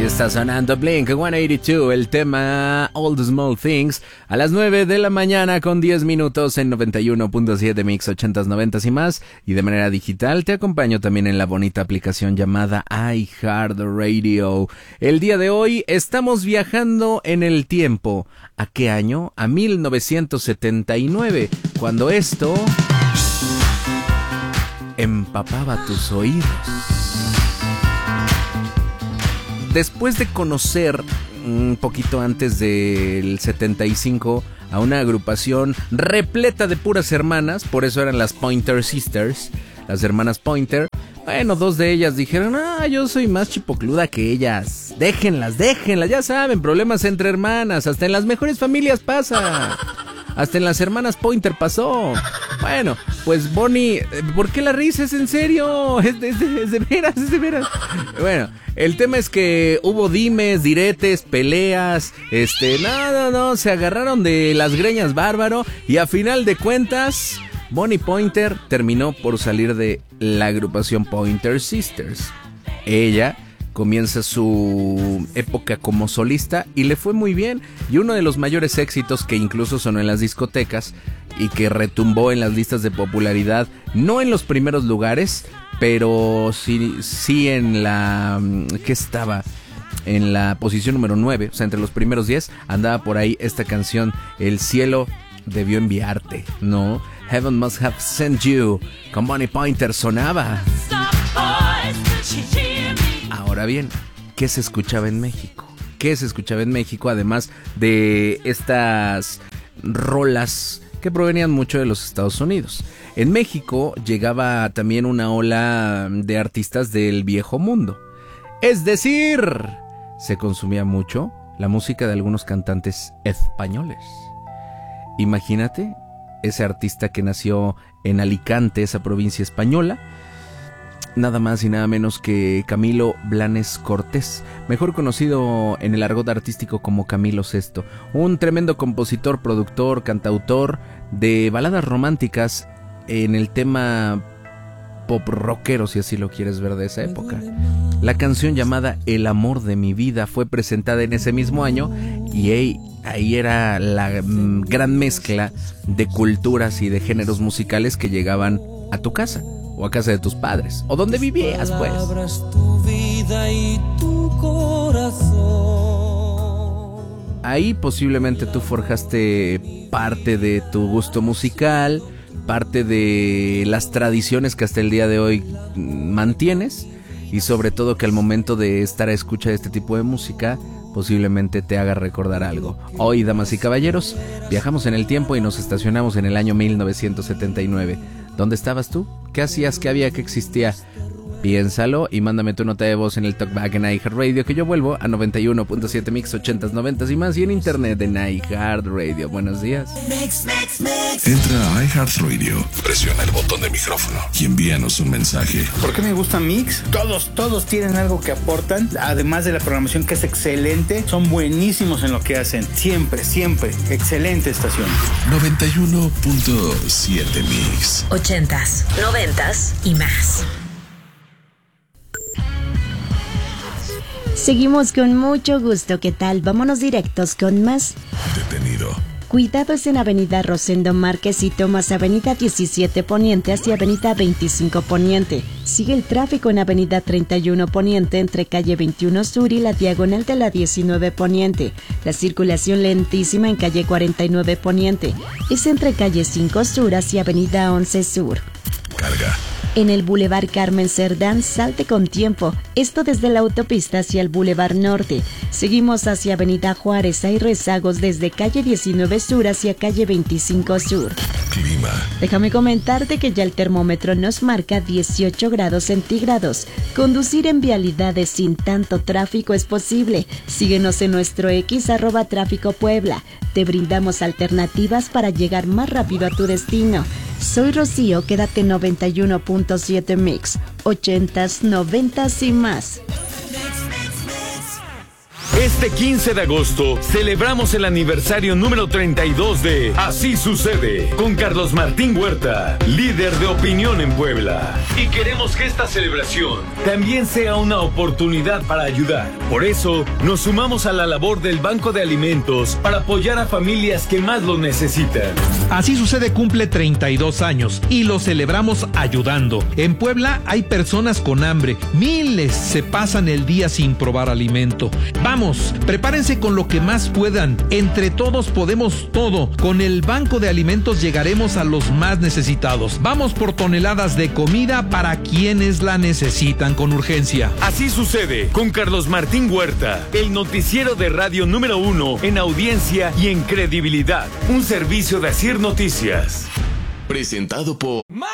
está sonando Blink-182, el tema All the Small Things, a las 9 de la mañana con 10 minutos en 91.7 Mix 80s, 90s y más. Y de manera digital te acompaño también en la bonita aplicación llamada iHeartRadio. El día de hoy estamos viajando en el tiempo. ¿A qué año? A 1979, cuando esto empapaba tus oídos. Después de conocer un poquito antes del 75 a una agrupación repleta de puras hermanas, por eso eran las Pointer Sisters, las hermanas Pointer. Bueno, dos de ellas dijeron, yo soy más chipocluda que ellas. Déjenlas, ya saben, problemas entre hermanas, hasta en las mejores familias pasa. Hasta en las hermanas Pointer pasó. Bueno, pues Bonnie, ¿por qué la risa? ¿Es en serio? Es de veras. Bueno, el tema es que hubo dimes, diretes, peleas, no, se agarraron de las greñas bárbaro y a final de cuentas, Bonnie Pointer terminó por salir de la agrupación Pointer Sisters. Ella comienza su época como solista y le fue muy bien. Y uno de los mayores éxitos que incluso sonó en las discotecas y que retumbó en las listas de popularidad, no en los primeros lugares, pero sí en la... ¿qué estaba? En la posición número 9, o sea, entre los primeros 10, andaba por ahí esta canción, El cielo debió enviarte, ¿no? Heaven Must Have Sent You, con Bonnie Pointer sonaba. Ahora bien, ¿qué se escuchaba en México? Además de estas rolas que provenían mucho de los Estados Unidos? En México llegaba también una ola de artistas del viejo mundo. Es decir, se consumía mucho la música de algunos cantantes españoles. Imagínate, ese artista que nació en Alicante, esa provincia española, nada más y nada menos que Camilo Blanes Cortés, mejor conocido en el argot artístico como Camilo VI, un tremendo compositor, productor, cantautor de baladas románticas en el tema pop rockero, si así lo quieres ver, de esa época. La canción llamada El amor de mi vida fue presentada en ese mismo año y ahí era la gran mezcla de culturas y de géneros musicales que llegaban a tu casa o a casa de tus padres o donde vivías, pues. Tu vida y tu corazón. Ahí posiblemente tú forjaste parte de tu gusto musical, parte de las tradiciones que hasta el día de hoy mantienes, y sobre todo que al momento de estar a escucha de este tipo de música posiblemente te haga recordar algo. Hoy, damas y caballeros, viajamos en el tiempo y nos estacionamos en el año 1979. ¿Dónde estabas tú? ¿Qué hacías? ¿Qué había? ¿Qué existía? Piénsalo y mándame tu nota de voz en el Talkback en iHeartRadio, que yo vuelvo a 91.7 Mix 80s, 90s y más, y en internet en iHeartRadio. Buenos días. Entra a iHeartRadio, presiona el botón de micrófono y envíanos un mensaje. ¿Por qué me gusta Mix? Todos tienen algo que aportan, además de la programación que es excelente, son buenísimos en lo que hacen, siempre, excelente estación. 91.7 Mix 80s, 90s y más. Seguimos con mucho gusto, ¿qué tal? Vámonos directos con más. Detenido. Cuidados en Avenida Rosendo Márquez y tomas Avenida 17 Poniente hacia Avenida 25 Poniente. Sigue el tráfico en Avenida 31 Poniente entre calle 21 Sur y la diagonal de la 19 Poniente. La circulación lentísima en calle 49 Poniente. Es entre calle 5 Sur hacia Avenida 11 Sur. Carga. En el Boulevard Carmen Cerdán, salte con tiempo. Esto desde la autopista hacia el Boulevard Norte. Seguimos hacia Avenida Juárez. Hay rezagos desde calle 19 Sur hacia calle 25 Sur. Clima. Déjame comentarte que ya el termómetro nos marca 18 grados centígrados. Conducir en vialidades sin tanto tráfico es posible. Síguenos en nuestro X @tráficopuebla. Te brindamos alternativas para llegar más rápido a tu destino. Soy Rocío, quédate 91.7 Mix, 80s, 90s y más. Este 15 de agosto celebramos el aniversario número 32 de Así Sucede con Carlos Martín Huerta, líder de opinión en Puebla. Y queremos que esta celebración también sea una oportunidad para ayudar. Por eso nos sumamos a la labor del Banco de Alimentos para apoyar a familias que más lo necesitan. Así Sucede cumple 32 años y lo celebramos ayudando. En Puebla hay personas con hambre. Miles se pasan el día sin probar alimento. Vamos, prepárense con lo que más puedan. Entre todos podemos todo. Con el Banco de Alimentos llegaremos a los más necesitados. Vamos por toneladas de comida para quienes la necesitan con urgencia. Así Sucede con Carlos Martín Huerta, el noticiero de radio número 1 en audiencia y en credibilidad. Un servicio de Asir Noticias. Presentado por